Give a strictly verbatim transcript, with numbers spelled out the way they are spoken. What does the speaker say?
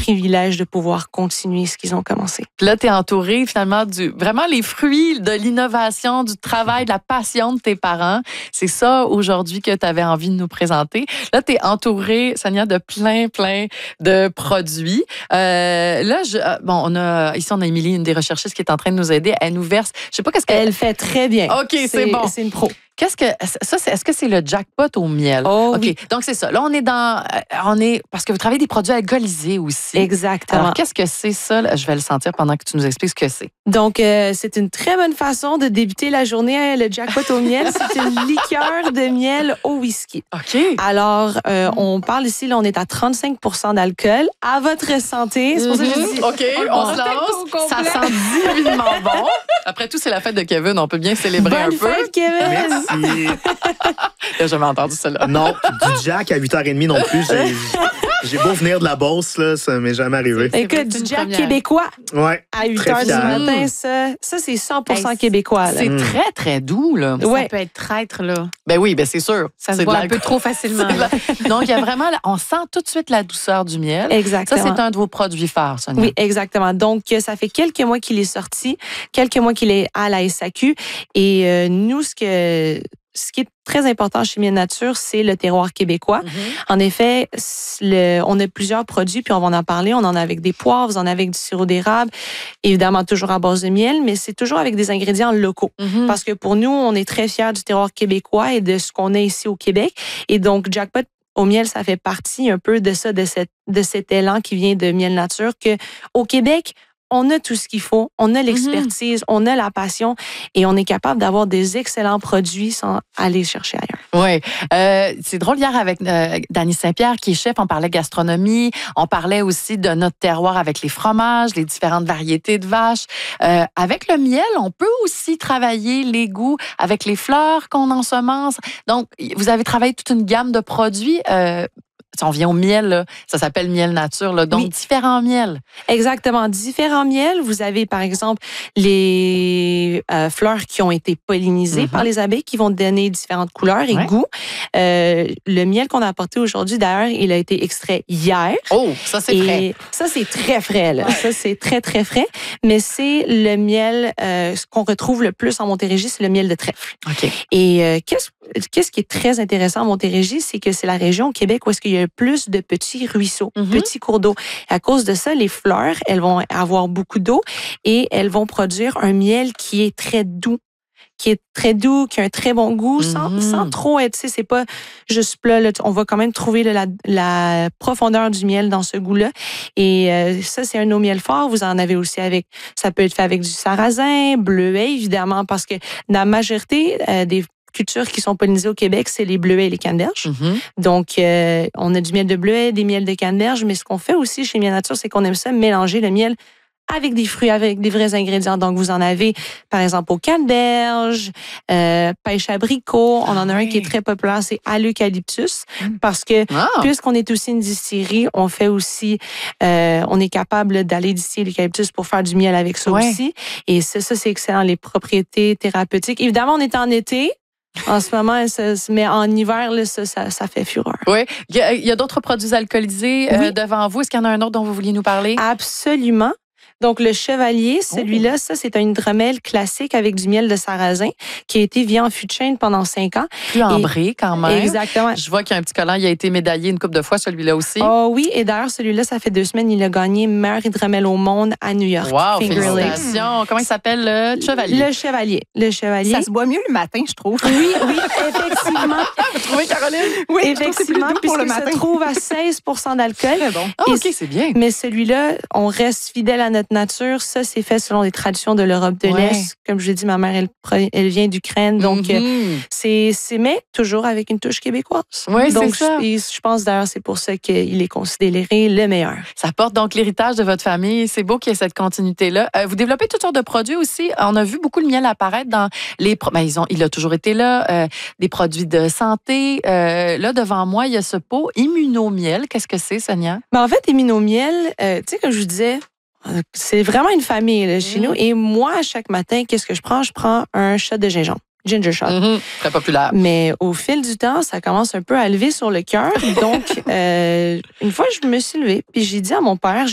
privilège de pouvoir continuer ce qu'ils ont commencé. Puis là, tu es entouré finalement du vraiment les fruits de l'innovation, du travail, de la passion de tes parents. C'est ça aujourd'hui que tu avais envie de nous présenter. Là, tu es entouré, Sonia, de plein, plein de produits. Euh, là, je, bon, on a, ici, on a Émilie, une des recherchistes qui est en train de nous aider. Elle nous verse, je sais pas qu'est-ce qu'elle... Elle fait très bien. OK, c'est, c'est bon. C'est une pro. Qu'est-ce que ça c'est, est-ce que c'est le jackpot au miel? Oh, OK. oui. Donc c'est ça. Là on est dans on est parce que vous travaillez des produits alcoolisés aussi. Exactement. Alors qu'est-ce que c'est ça? Là, je vais le sentir pendant que tu nous expliques ce que c'est. Donc euh, c'est une très bonne façon de débuter la journée, le jackpot au miel, c'est une liqueur de miel au whisky. OK. Alors euh, on parle ici là on est à trente-cinq pour cent d'alcool. À votre santé. C'est pour mm-hmm. ça que je dis OK, on, on se lance. Ça sent divinement bon. Après tout c'est la fête de Kevin, on peut bien célébrer Bonne un peu. Bonne fête Kevin. Merci. J'ai jamais entendu cela. Non, du Jack à huit heures trente non plus. J'ai, j'ai beau venir de la Beauce, là, ça m'est jamais arrivé. C'est, Écoute, du Jack première. Québécois ouais, à huit heures du matin, ça, ça c'est cent pour cent hey, québécois. Là. C'est mmh. très, très doux. Là. Ouais. Ouais. Ça peut être traître. Là. Ben oui, ben c'est sûr. Ça se c'est voit un peu trop facilement. La... Donc, il y a vraiment, on sent tout de suite la douceur du miel. Exactement. Ça, c'est un de vos produits phares, Sonia. Oui, exactement. Donc, ça fait quelques mois qu'il est sorti, quelques mois qu'il est à la S A Q. Et euh, nous, ce que... Ce qui est très important chez Miel Nature, c'est le terroir québécois. Mm-hmm. En effet, le, on a plusieurs produits, puis on va en parler. On en a avec des poivres, on en a avec du sirop d'érable, évidemment toujours à base de miel, mais c'est toujours avec des ingrédients locaux. Mm-hmm. Parce que pour nous, on est très fiers du terroir québécois et de ce qu'on a ici au Québec. Et donc, Jackpot au miel, ça fait partie un peu de ça, de, cette, de cet élan qui vient de Miel Nature, que au Québec, on a tout ce qu'il faut, on a l'expertise, mm-hmm. on a la passion et on est capable d'avoir des excellents produits sans aller chercher ailleurs. Oui. Euh, c'est drôle, hier avec euh, Dany Saint-Pierre, qui est chef, on parlait gastronomie, on parlait aussi de notre terroir avec les fromages, les différentes variétés de vaches. Euh, avec le miel, on peut aussi travailler les goûts avec les fleurs qu'on ensemence. Donc, vous avez travaillé toute une gamme de produits. Euh, Si on vient au miel, là, ça s'appelle miel nature, là, donc oui. différents miels. Exactement, différents miels. Vous avez, par exemple, les euh, fleurs qui ont été pollinisées mm-hmm. par les abeilles qui vont donner différentes couleurs et ouais. goûts. Euh, le miel qu'on a apporté aujourd'hui, d'ailleurs, il a été extrait hier. Oh, ça, c'est et frais. Ça, c'est très frais. Là. Ouais. Ça, c'est très, très frais. Mais c'est le miel, euh, ce qu'on retrouve le plus en Montérégie, c'est le miel de trèfle. OK. Et euh, qu'est-ce, qu'est-ce qui est très intéressant en Montérégie, c'est que c'est la région au Québec où est-ce qu'il y a plus de petits ruisseaux, mm-hmm. petits cours d'eau. À cause de ça, les fleurs, elles vont avoir beaucoup d'eau et elles vont produire un miel qui est très doux, qui est très doux, qui a un très bon goût, mm-hmm. sans, sans trop être, tu sais, c'est pas juste plat, là, on va quand même trouver la, la profondeur du miel dans ce goût-là. Et euh, ça, c'est un de nos miels forts. Vous en avez aussi avec, ça peut être fait avec du sarrasin, bleuet, évidemment, parce que la majorité euh, des cultures qui sont pollinisées au Québec, c'est les bleuets et les canneberges. Mm-hmm. Donc, euh, on a du miel de bleuet, des miels de canneberge, mais ce qu'on fait aussi chez Miel Nature, c'est qu'on aime ça mélanger le miel avec des fruits, avec des vrais ingrédients. Donc, vous en avez, par exemple, au canneberge, euh, pêche abricot. On en a ah, un oui. qui est très populaire, c'est à l'eucalyptus. Mm. Parce que, ah. puisqu'on est aussi une distillerie, on fait aussi, euh, on est capable d'aller distiller l'eucalyptus pour faire du miel avec ça ouais. aussi. Et ça, ça, c'est excellent, les propriétés thérapeutiques. Évidemment, on est en été. En ce moment, ça, mais en hiver, là, ça, ça, ça fait fureur. Oui. Il y a, il y a d'autres produits alcoolisés oui. euh, devant vous. Est-ce qu'il y en a un autre dont vous vouliez nous parler? Absolument. Donc, le Chevalier, celui-là, oh. ça, c'est un hydromel classique avec du miel de sarrasin qui a été via en fût de chêne pendant cinq ans. Plus ambré, quand même. Exactement. Je vois qu'il y a un petit collant, il a été médaillé une couple de fois, celui-là aussi. Oh oui, et d'ailleurs, celui-là, ça fait deux semaines, il a gagné meilleur hydromel au monde à New York. Wow, Finger félicitations. Mmh. Comment il s'appelle, le Chevalier? Le Chevalier. Le Chevalier. Ça se boit mieux le matin, je trouve. Oui, oui, effectivement. Vous trouvez, Caroline? Oui, effectivement, puisqu'il se trouve à seize pour cent d'alcool. Très bon. Oh, OK, c'est bien. Mais celui-là, on reste fidèle à notre nature. Ça, c'est fait selon les traditions de l'Europe de ouais. l'Est. Comme je l'ai dit, ma mère, elle, elle vient d'Ukraine. Donc, mm-hmm. c'est, c'est, mais toujours avec une touche québécoise. Oui, donc, c'est ça. Je, je pense d'ailleurs, c'est pour ça qu'il est considéré le meilleur. Ça porte donc l'héritage de votre famille. C'est beau qu'il y ait cette continuité-là. Euh, vous développez toutes sortes de produits aussi. On a vu beaucoup le miel apparaître dans les... Ben, ils ont, il a toujours été là. Euh, des produits de santé. Euh, là, devant moi, il y a ce pot Immunomiel. Qu'est-ce que c'est, Sonia? Ben, en fait, Immunomiel, euh, tu sais, comme je vous disais, c'est vraiment une famille là, chez mmh. nous. Et moi, à chaque matin, qu'est-ce que je prends? Je prends un shot de gingembre. Ginger shot. Mmh, très populaire. Mais au fil du temps, ça commence un peu à lever sur le cœur. Donc, euh, une fois, je me suis levée, puis j'ai dit à mon père,